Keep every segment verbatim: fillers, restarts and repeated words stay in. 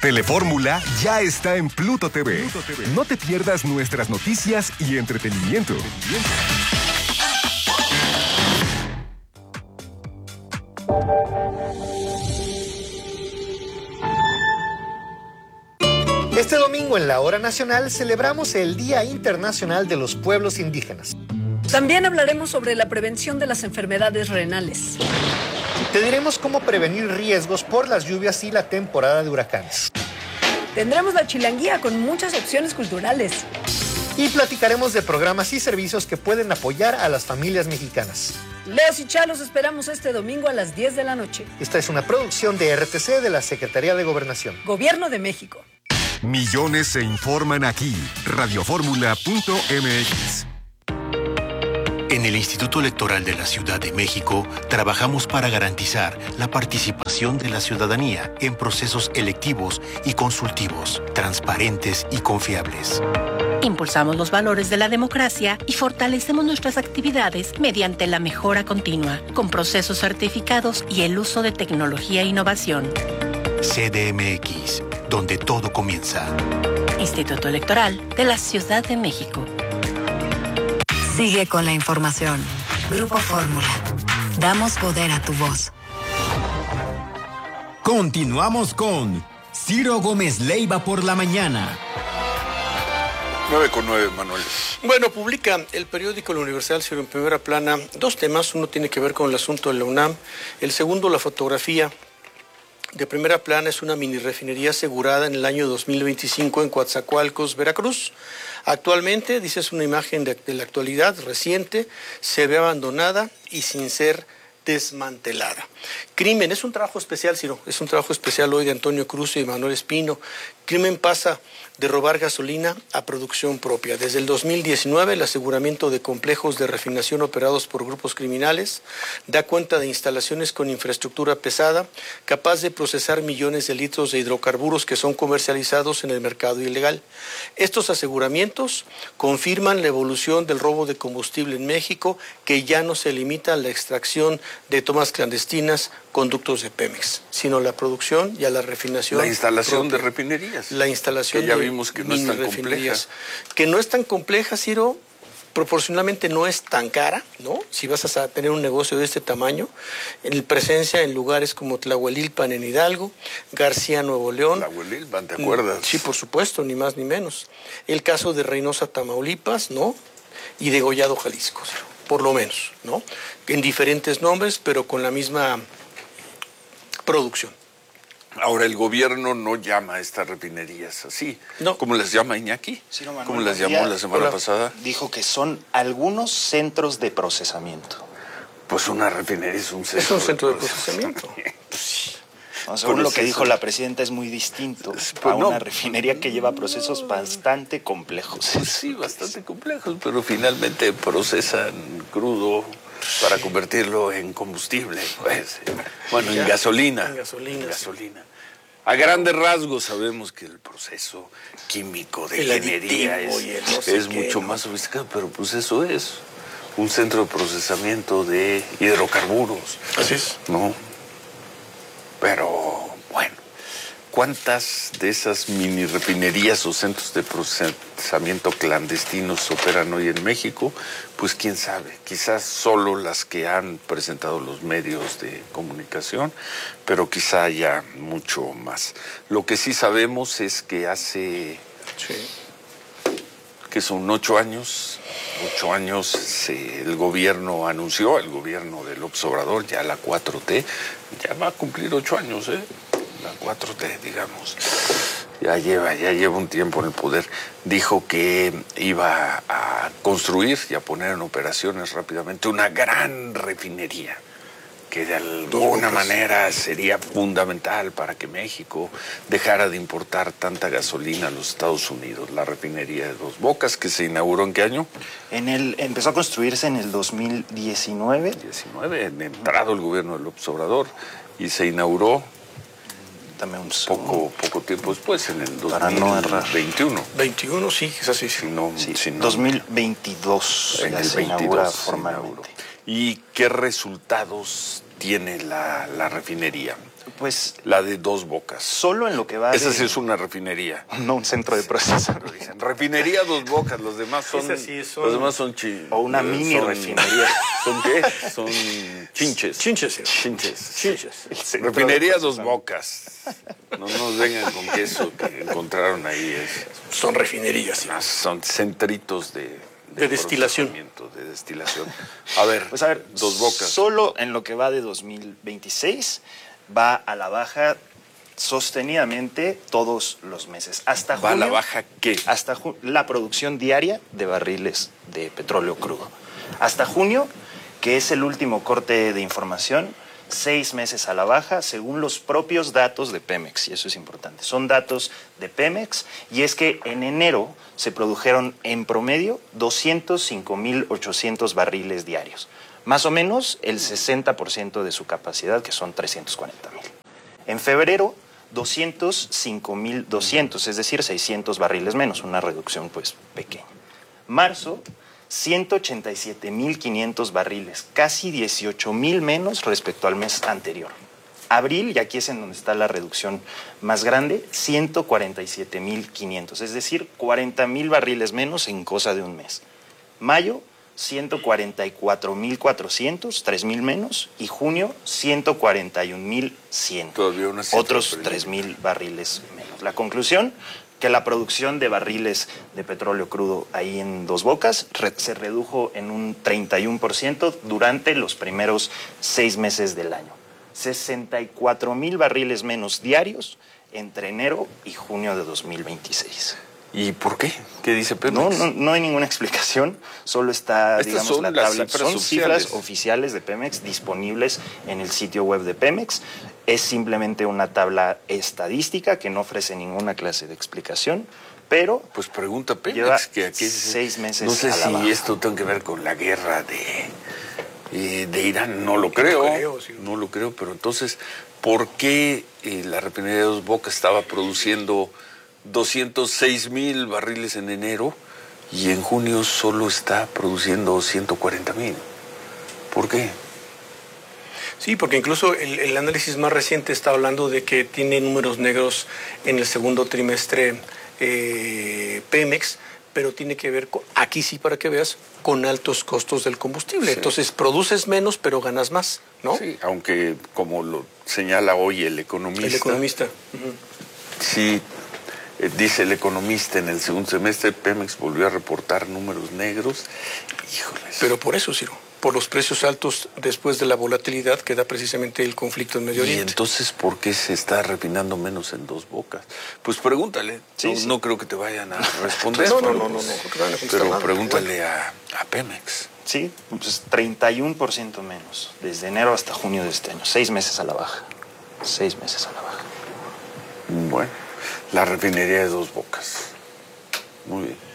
Telefórmula ya está en Pluto T V. No te pierdas nuestras noticias y entretenimiento. Este domingo en la Hora Nacional celebramos el Día Internacional de los Pueblos Indígenas. También hablaremos sobre la prevención de las enfermedades renales. Te diremos cómo prevenir riesgos por las lluvias y la temporada de huracanes. Tendremos la chilanguía con muchas opciones culturales. Y platicaremos de programas y servicios que pueden apoyar a las familias mexicanas. Leos y Chalos esperamos este domingo a las diez de la noche. Esta es una producción de R T C de la Secretaría de Gobernación. Gobierno de México. Millones se informan aquí. Radioformula punto m x. En el Instituto Electoral de la Ciudad de México trabajamos para garantizar la participación de la ciudadanía en procesos electivos y consultivos, transparentes y confiables. Impulsamos los valores de la democracia y fortalecemos nuestras actividades mediante la mejora continua, con procesos certificados y el uso de tecnología e innovación. C D M X, donde todo comienza. Instituto Electoral de la Ciudad de México. Sigue con la información. Grupo Fórmula. Damos poder a tu voz. Continuamos con Ciro Gómez Leiva por la mañana. nueve con nueve, Manuel. Bueno, publica el periódico La Universal, Ciro, en primera plana, dos temas. Uno tiene que ver con el asunto de la UNAM. El segundo, la fotografía. De primera plana es una mini refinería asegurada en el año dos mil veinticinco en Coatzacoalcos, Veracruz. Actualmente, dice, es una imagen de, de la actualidad reciente, se ve abandonada y sin ser desmantelada. Crimen, es un trabajo especial, Ciro, es un trabajo especial hoy de Antonio Cruz y Manuel Espino. Crimen pasa de robar gasolina a producción propia. Desde el dos mil diecinueve, el aseguramiento de complejos de refinación operados por grupos criminales da cuenta de instalaciones con infraestructura pesada, capaz de procesar millones de litros de hidrocarburos que son comercializados en el mercado ilegal. Estos aseguramientos confirman la evolución del robo de combustible en México, que ya no se limita a la extracción de tomas clandestinas, conductos de Pemex, sino la producción y a la refinación. La instalación propia. de refinerías. La instalación que ya de vimos que no es tan compleja. Que no es tan compleja, Ciro, proporcionalmente no es tan cara, ¿no? Si vas a tener un negocio de este tamaño, en presencia en lugares como Tlahuelilpan en Hidalgo, García, Nuevo León. Tlahuelilpan, ¿te acuerdas? Sí, por supuesto, ni más ni menos. El caso de Reynosa, Tamaulipas, ¿no? Y de Gollado, Jalisco, Ciro, por lo menos, ¿no? En diferentes nombres, pero con la misma producción. Ahora, el gobierno no llama a estas refinerías así, no. como las llama Iñaki, sí, no, Manuel, como las llamó la semana Hola. pasada. Dijo que son algunos centros de procesamiento. Pues una refinería es un centro, es un centro de procesamiento. De procesamiento. No, según lo que dijo eso. La presidenta, es muy distinto pues a no. una refinería que lleva procesos bastante complejos. Pues sí, bastante complejos, pero finalmente procesan crudo para convertirlo en combustible, pues. Bueno, en gasolina. En gasolina. En gasolina. A grandes rasgos sabemos que el proceso químico de ingeniería es, no sé es mucho ¿no? más sofisticado, pero pues eso es un centro de procesamiento de hidrocarburos. Así es. ¿No? Pero, bueno, ¿cuántas de esas mini refinerías o centros de procesamiento clandestinos operan hoy en México? Pues quién sabe, quizás solo las que han presentado los medios de comunicación, pero quizá haya mucho más. Lo que sí sabemos es que hace, sí. que son ocho años, ocho años se, el gobierno anunció, el gobierno de López Obrador, ya la cuatro T, ya va a cumplir ocho años, ¿eh? La cuatro T, digamos. Ya lleva, ya lleva un tiempo en el poder, dijo que iba a construir y a poner en operaciones rápidamente una gran refinería, que de alguna manera sería fundamental para que México dejara de importar tanta gasolina a los Estados Unidos, la refinería de Dos Bocas, que se inauguró ¿en qué año? En el, empezó a construirse en el dos mil diecinueve. diecinueve, en entrado el gobierno de López Obrador, y se inauguró un poco, poco tiempo después, en el dos mil veintiuno. veintiuno, sí, es así. Si no, sí, si no, dos mil veintidós en el se veintidós inaugura formalmente. ¿Y qué resultados tiene la, la refinería? Pues la de Dos Bocas. Solo en lo que va Esa de... sí es una refinería. No un centro de procesamiento. Refinería Dos Bocas, los demás son... Sí son... Los demás son... Chi, o una mini son, refinería. ¿Son qué? Son chinches. Chinches, sí. Chinches. Chinches. Refinería Dos Bocas. No nos vengan con que eso que encontraron ahí es... Son refinerías, sí. Son centritos de... De, de destilación. De destilación. A ver, pues a ver, Dos Bocas. Solo en lo que va de dos mil veintiséis va a la baja sostenidamente todos los meses. Hasta ¿Va junio, a la baja qué? Hasta ju- la producción diaria de barriles de petróleo crudo. Hasta junio, que es el último corte de información, seis meses a la baja, según los propios datos de Pemex, y eso es importante. Son datos de Pemex, y es que en enero se produjeron en promedio doscientos cinco mil ochocientos barriles diarios, más o menos el sesenta por ciento de su capacidad, que son trescientos cuarenta mil. En febrero, doscientos cinco mil doscientos, es decir, seiscientos barriles menos, una reducción pues pequeña. Marzo, ciento ochenta y siete mil quinientos barriles, casi dieciocho mil menos respecto al mes anterior. Abril, y aquí es en donde está la reducción más grande, ciento cuarenta y siete mil quinientos, es decir, cuarenta mil barriles menos en cosa de un mes. Mayo, ciento cuarenta y cuatro mil cuatrocientos, tres mil menos, y junio, ciento cuarenta y un mil cien, otros tres mil barriles menos. La conclusión, que la producción de barriles de petróleo crudo ahí en Dos Bocas re- se redujo en un treinta y uno por ciento durante los primeros seis meses del año. sesenta y cuatro mil barriles menos diarios entre enero y junio de dos mil veintiséis. ¿Y por qué? ¿Qué dice Pemex? No, no, no hay ninguna explicación, solo está, Estas digamos, son la las tabla. cifras Son oficiales. cifras oficiales de Pemex disponibles en el sitio web de Pemex. Es simplemente una tabla estadística que no ofrece ninguna clase de explicación, pero... Pues pregunta Pemex, lleva que aquí seis meses no sé a la si baja. esto tiene que ver con la guerra de, eh, de Irán, no lo creo, No creo, sí. no lo creo, pero entonces, ¿por qué eh, la refinería de Dos Bocas estaba produciendo doscientos seis mil barriles en enero y en junio solo está produciendo ciento cuarenta mil? ¿Por qué? Sí, porque incluso el, el análisis más reciente está hablando de que tiene números negros en el segundo trimestre eh, Pemex, pero tiene que ver, con, aquí sí para que veas, con altos costos del combustible. Sí. Entonces produces menos, pero ganas más, ¿no? Sí, aunque como lo señala hoy el economista. El economista. Uh-huh. Sí, eh, dice el economista, en el segundo semestre Pemex volvió a reportar números negros. Híjoles. Pero por eso, Ciro, por los precios altos después de la volatilidad que da precisamente el conflicto en Medio Oriente. ¿Y entonces por qué se está refinando menos en Dos Bocas? Pues pregúntale. Sí, no, sí. no creo que te vayan a responder. no, no, pero, no, no, no, no, no, no pero nada. pregúntale a, a Pemex. Sí, pues treinta y uno por ciento menos, desde enero hasta junio de este año. Seis meses a la baja. Seis meses a la baja. Bueno, la refinería de Dos Bocas. Muy bien.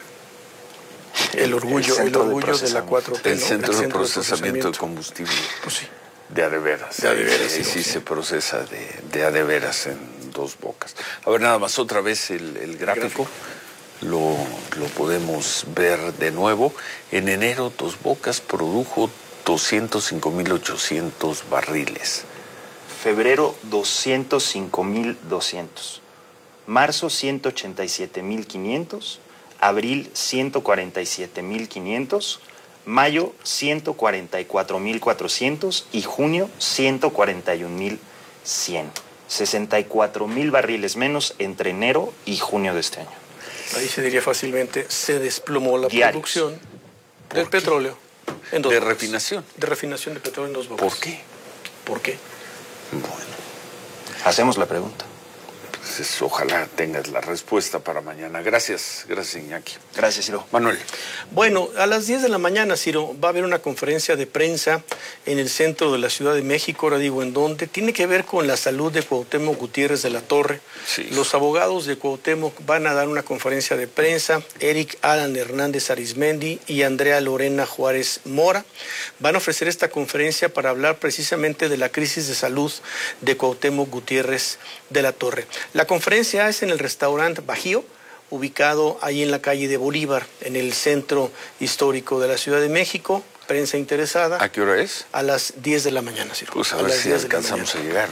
El orgullo, el, el orgullo de, de la cuatro T, El ¿no? centro, el de, centro procesamiento de procesamiento de combustible. Pues sí. De a de veras. De a de veras, sí, sí, sí, sí. se procesa de, de a de veras en Dos Bocas. A ver, nada más otra vez el, el gráfico. Lo, lo podemos ver de nuevo. En enero, Dos Bocas produjo doscientos cinco mil ochocientos barriles. Febrero, doscientos cinco mil doscientos. Marzo, ciento ochenta y siete mil quinientos. Abril, ciento cuarenta y siete mil quinientos. Mayo, ciento cuarenta y cuatro mil cuatrocientos. Y junio, ciento cuarenta y un mil cien. sesenta y cuatro mil barriles menos entre enero y junio de este año. Ahí se diría fácilmente, se desplomó la Diarios. producción del petróleo. En Dos de Bocas. refinación. De refinación de petróleo en Dos Bocas. ¿Por qué? ¿Por qué? Bueno, Hacemos la pregunta. pues ojalá tengas la respuesta para mañana. Gracias, gracias Iñaki. Gracias, Ciro. Manuel. Bueno, a las diez de la mañana, Ciro, va a haber una conferencia de prensa en el centro de la Ciudad de México, ahora digo en dónde, tiene que ver con la salud de Cuauhtémoc Gutiérrez de la Torre. Sí. Los abogados de Cuauhtémoc van a dar una conferencia de prensa, Eric Alan Hernández Arizmendi y Andrea Lorena Juárez Mora. Van a ofrecer esta conferencia para hablar precisamente de la crisis de salud de Cuauhtémoc Gutiérrez de la Torre. La conferencia es en el restaurante Bajío, ubicado ahí en la calle de Bolívar, en el centro histórico de la Ciudad de México. Prensa interesada. ¿A qué hora es? A las diez de la mañana, Ciro. Pues a, a ver las si diez de la alcanzamos a mañana. llegar, ¿no?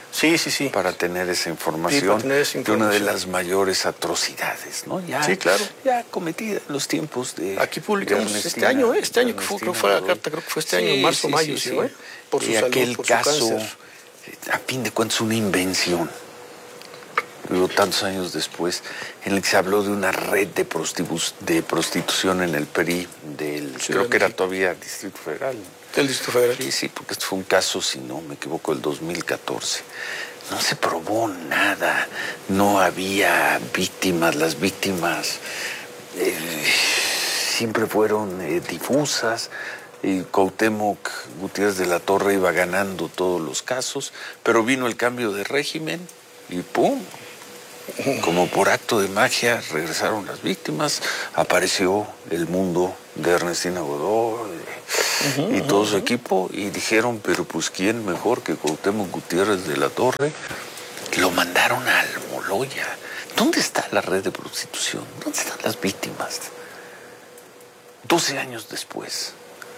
Sí, sí, sí. Para tener esa información, sí, tener esa información. de una de las mayores atrocidades, ¿no? Ya, sí, claro. Ya cometida en los tiempos de... Aquí publicamos de este año, ¿eh? Este año que fue, creo que fue la carta, creo que fue este sí, año, marzo, sí, mayo, sí, sí, ¿eh? Por su y salud, aquel por caso, su cáncer. A fin de cuentas, una invención. Luego, tantos años después, en el que se habló de una red de, prostibu- de prostitución en el P R I, del, sí, creo que era todavía Distrito Federal. Del Distrito Federal. Sí, sí, porque esto fue un caso, si no me equivoco, del dos mil catorce. No se probó nada, no había víctimas, las víctimas eh, siempre fueron eh, difusas. Y Cuauhtémoc Gutiérrez de la Torre iba ganando todos los casos, pero vino el cambio de régimen y ¡pum! Como por acto de magia regresaron las víctimas, apareció el mundo de Ernestina Godoy uh-huh, y todo uh-huh. su equipo y dijeron, pero pues ¿quién mejor que Cuauhtémoc Gutiérrez de la Torre? Lo mandaron a Almoloya. ¿Dónde está la red de prostitución? ¿Dónde están las víctimas? doce años después.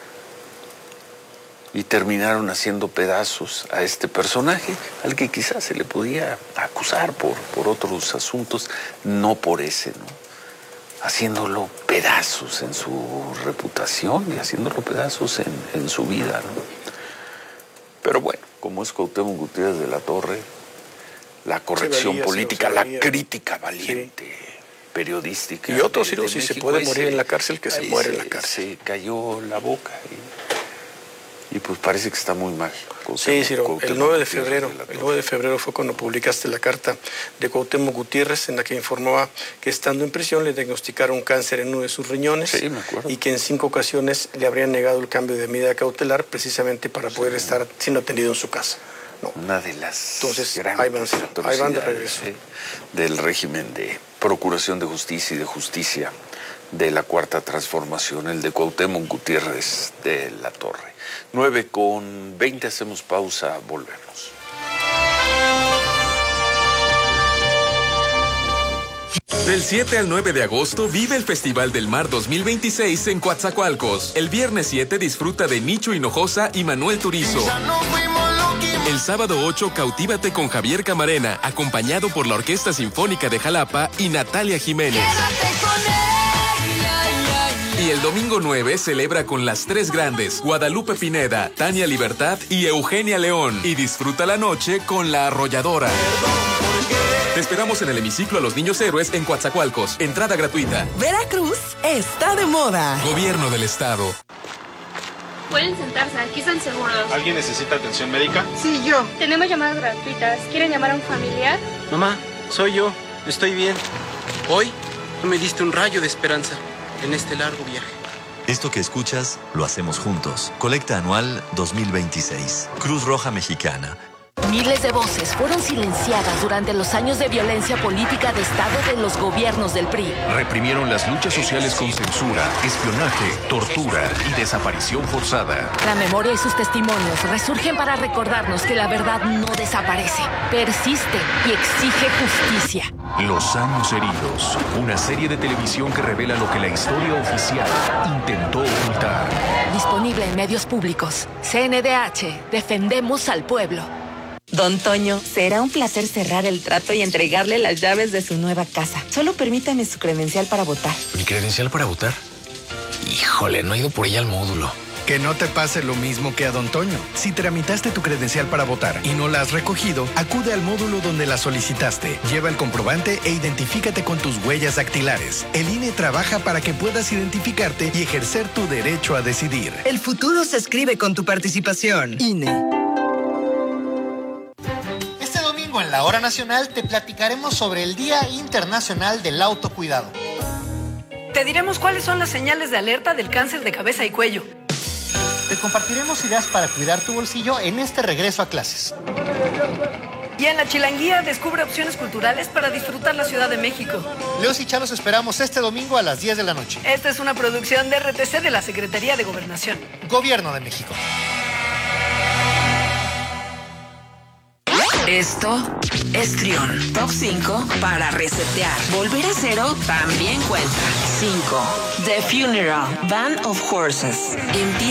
Y terminaron haciendo pedazos a este personaje, al que quizás se le podía acusar por, por otros asuntos, no por ese, ¿no? Haciéndolo pedazos en su reputación y haciéndolo pedazos en, en su vida, ¿no? Pero bueno, como es Cuauhtémoc Gutiérrez de la Torre, la corrección valía, política, la crítica valiente, sí. periodística. Y otros, si sí, se puede morir en la cárcel, que se muere en la cárcel. Se cayó la boca y, y pues parece que está muy mal. Sí, Ciro, el nueve de febrero, el nueve de febrero fue cuando publicaste la carta de Cuauhtémoc Gutiérrez en la que informaba que estando en prisión le diagnosticaron cáncer en uno de sus riñones sí, me acuerdo. Y que en cinco ocasiones le habrían negado el cambio de medida cautelar precisamente para sí. poder estar siendo atendido en su casa. No. Una de las Entonces, grandes ahí van, ahí van de regreso. ¿eh? Del régimen de Procuración de Justicia y de Justicia de la Cuarta Transformación, el de Cuauhtémoc Gutiérrez de la Torre. nueve con veinte, hacemos pausa, volvemos. Del siete al nueve de agosto vive el Festival del Mar dos mil veintiséis en Coatzacoalcos. El viernes siete disfruta de Nicho Hinojosa y Manuel Turizo. El sábado ocho cautívate con Javier Camarena, acompañado por la Orquesta Sinfónica de Jalapa y Natalia Jiménez. Y el domingo nueve celebra con las tres grandes, Guadalupe Pineda, Tania Libertad y Eugenia León. Y disfruta la noche con La Arrolladora. Te esperamos en el hemiciclo a los Niños Héroes en Coatzacoalcos. Entrada gratuita. Veracruz está de moda. Gobierno del Estado. Pueden sentarse, aquí están seguros. ¿Alguien necesita atención médica? Sí, yo. Tenemos llamadas gratuitas. ¿Quieren llamar a un familiar? Mamá, soy yo. Estoy bien. Hoy me diste un rayo de esperanza en este largo viaje. Esto que escuchas, lo hacemos juntos. Colecta anual dos mil veintiséis. Cruz Roja Mexicana. Miles de voces fueron silenciadas durante los años de violencia política de Estado de los gobiernos del P R I. Reprimieron las luchas sociales con censura, espionaje, tortura y desaparición forzada. La memoria y sus testimonios resurgen para recordarnos que la verdad no desaparece, persiste y exige justicia. Los años heridos, una serie de televisión que revela lo que la historia oficial intentó ocultar. Disponible en medios públicos. C N D H, defendemos al pueblo. Don Toño, será un placer cerrar el trato y entregarle las llaves de su nueva casa. Solo permítame su credencial para votar. ¿Mi credencial para votar? Híjole, no he ido por ella al módulo. Que no te pase lo mismo que a Don Toño. Si tramitaste tu credencial para votar y no la has recogido, acude al módulo donde la solicitaste. Lleva el comprobante e identifícate con tus huellas dactilares. El I N E trabaja para que puedas identificarte y ejercer tu derecho a decidir. El futuro se escribe con tu participación. I N E. En la Hora Nacional te platicaremos sobre el Día Internacional del Autocuidado. Te diremos cuáles son las señales de alerta del cáncer de cabeza y cuello. Te compartiremos ideas para cuidar tu bolsillo en este regreso a clases. Y en la Chilanguía descubre opciones culturales para disfrutar la Ciudad de México. Leos y Chalos esperamos este domingo a las diez de la noche. Esta es una producción de R T C de la Secretaría de Gobernación. Gobierno de México. Esto es Trión. Top cinco para resetear. Volver a cero también cuenta. cinco. The Funeral, Band of Horses. Empieza